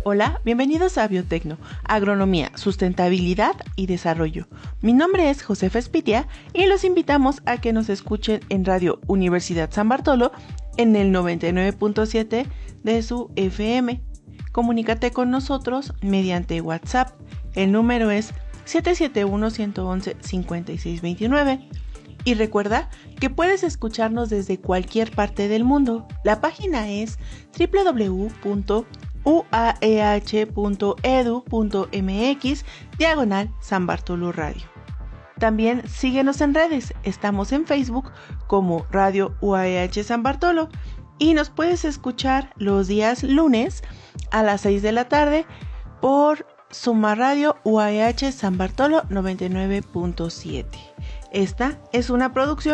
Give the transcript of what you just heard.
Hola, bienvenidos a Biotecno, Agronomía, Sustentabilidad y Desarrollo. Mi nombre es Josefa Espitia y los invitamos a que nos escuchen en Radio Universidad San Bartolo en el 99.7 de su FM. Comunícate con nosotros mediante WhatsApp. El número es 771-111-5629. Y recuerda que puedes escucharnos desde cualquier parte del mundo. La página es www.uaeh.edu.mx/San Bartolo Radio. También síguenos en redes. Estamos en Facebook como Radio UAEH San Bartolo y nos puedes escuchar los días lunes a las 6 de la tarde por Suma Radio UAEH San Bartolo 99.7. Esta es una producción